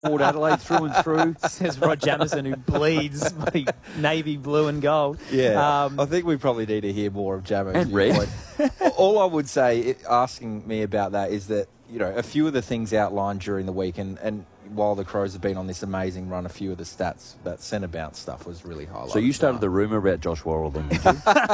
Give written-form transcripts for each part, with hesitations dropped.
Port Adelaide through and through, says Rod Jamison, who bleeds navy blue and gold. Yeah, I think we probably need to hear more of Jammer. And red. All I would say, asking me about that, is that, you know, a few of the things outlined during the week, and while the Crows have been on this amazing run, a few of the stats, that centre bounce stuff was really highlighted. So you started the rumour about Josh Worrell then, did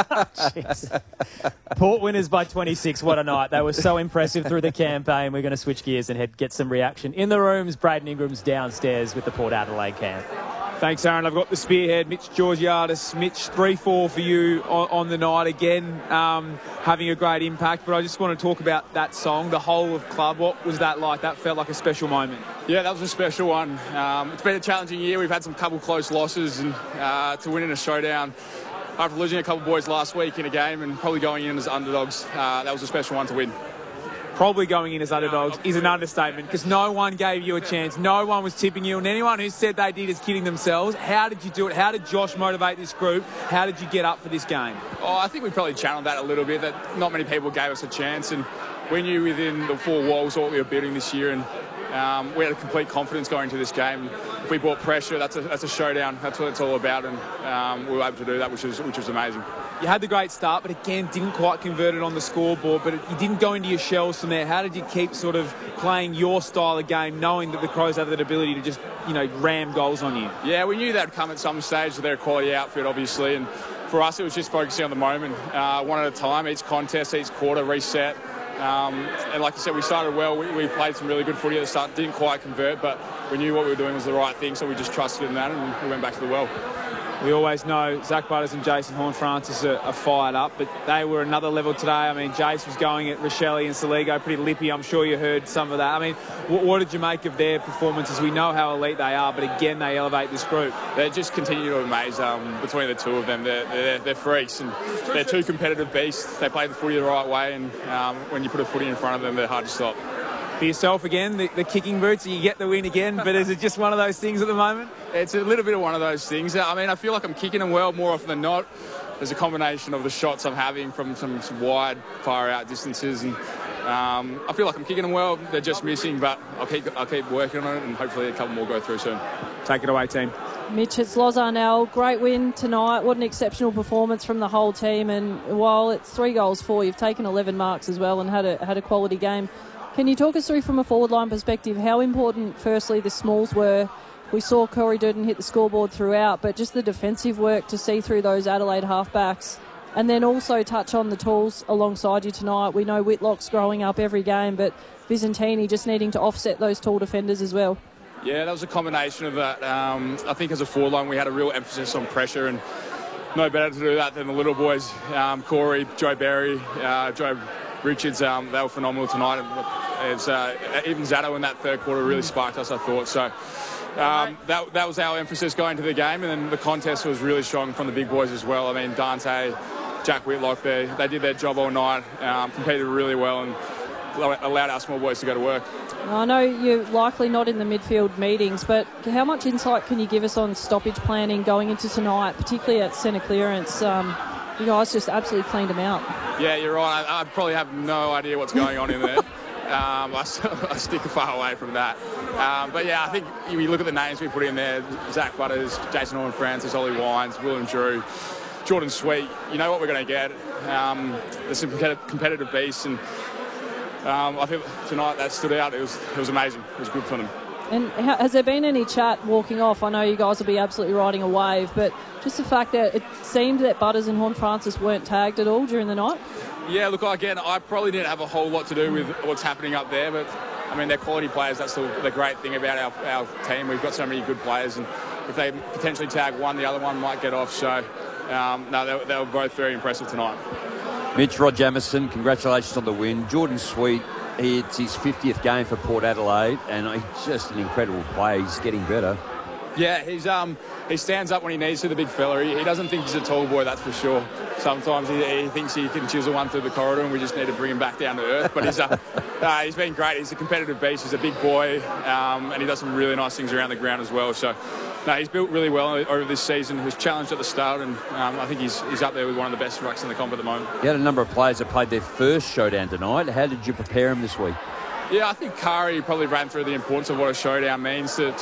you? Port winners by 26. What a night. They were so impressive through the campaign. We're going to switch gears and get some reaction in the rooms. Braden Ingram's downstairs with the Port Adelaide camp. Thanks, Aaron. I've got the spearhead, Mitch Georgiadis. Mitch, 3-4 for you on the night again, having a great impact. But I just want to talk about that song, The Whole of Club. What was that like? That felt like a special moment. Yeah, that was a special one. It's been a challenging year. We've had some couple close losses, and to win in a showdown after losing a couple of boys last week in a game and probably going in as underdogs, that was a special one to win. Probably going in as underdogs is an understatement, because no one gave you a chance. No one was tipping you, and anyone who said they did is kidding themselves. How did you do it? How did Josh motivate this group? How did you get up for this game? Oh, I think we probably channeled that a little bit, that not many people gave us a chance, and we knew within the four walls what we were building this year, and we had a complete confidence going into this game. If we brought pressure, that's a showdown. That's what it's all about, and we were able to do that, which was amazing. You had the great start, but again, didn't quite convert it on the scoreboard, but you didn't go into your shells from there. How did you keep sort of playing your style of game, knowing that the Crows have that ability to just, you know, ram goals on you? Yeah, we knew that would come at some stage with their quality outfit, obviously, and for us, it was just focusing on the moment, one at a time, each contest, each quarter, reset. And like I said, we started well. We played some really good footy at the start, didn't quite convert, but we knew what we were doing was the right thing, so we just trusted in that, and we went back to the well. We always know Zach Butters and Jason Horne-Francis are fired up, but they were another level today. I mean, Jace was going at Rochelle and Saligo pretty lippy. I'm sure you heard some of that. I mean, what did you make of their performances? We know how elite they are, but again, they elevate this group. They just continue to amaze between the two of them. They're freaks, and they're two competitive beasts. They play the footy the right way, and when you put a footy in front of them, they're hard to stop. For yourself again, the kicking boots, you get the win again, but is it just one of those things at the moment? It's a little bit of one of those things. I mean, I feel like I'm kicking them well more often than not. There's a combination of the shots I'm having from some wide, far out distances, and I feel like I'm kicking them well. They're just missing, but I'll keep working on it, and hopefully a couple more go through soon. Take it away, team. Mitch, it's Loz Arnell. Great win tonight. What an exceptional performance from the whole team. And while it's 3 goals for, you've taken 11 marks as well and had a quality game. Can you talk us through from a forward line perspective how important, firstly, the smalls were? We saw Corey Durden hit the scoreboard throughout, but just the defensive work to see through those Adelaide halfbacks. And then also touch on the tools alongside you tonight. We know Whitlock's growing up every game, but Visentini just needing to offset those tall defenders as well. Yeah, that was a combination of that. I think as a forward line, we had a real emphasis on pressure, and no better to do that than the little boys. Corey, Joe Berry, Joe Richards, they were phenomenal tonight. Even Zato in that third quarter really sparked us, I thought. So that was our emphasis going to the game, and then the contest was really strong from the big boys as well. I mean, Dante, Jack Whitlock, they did their job all night, competed really well, and allowed our small boys to go to work. I know you're likely not in the midfield meetings, but how much insight can you give us on stoppage planning going into tonight, particularly at centre clearance? You guys just absolutely cleaned them out. Yeah, you're right. I probably have no idea what's going on in there. I stick far away from that. But yeah, I think you look at the names we put in there: Zach Butters, Jason Horne-Francis, Ollie Wines, Willem Drew, Jordan Sweet. You know what we're going to get. There's some competitive beasts, and I think tonight that stood out. It was amazing. It was good for them. And has there been any chat walking off? I know you guys will be absolutely riding a wave, but just the fact that it seemed that Butters and Horne-Francis weren't tagged at all during the night? Yeah, look, again, I probably didn't have a whole lot to do with what's happening up there, but, I mean, they're quality players. That's the great thing about our team. We've got so many good players, and if they potentially tag one, the other one might get off. So, no, they were both very impressive tonight. Mitch, Rod Jamison, congratulations on the win. Jordan Sweet, it's his 50th game for Port Adelaide, and he's just an incredible player. He's getting better. Yeah, he stands up when he needs to, the big fella. He doesn't think he's a tall boy, that's for sure. Sometimes he thinks he can chisel one through the corridor, and we just need to bring him back down to earth. But he's been great. He's a competitive beast. He's a big boy, and he does some really nice things around the ground as well. So, no, he's built really well over this season. He was challenged at the start, and I think he's up there with one of the best rucks in the comp at the moment. You had a number of players that played their first showdown tonight. How did you prepare them this week? Yeah, I think Kari probably ran through the importance of what a showdown means to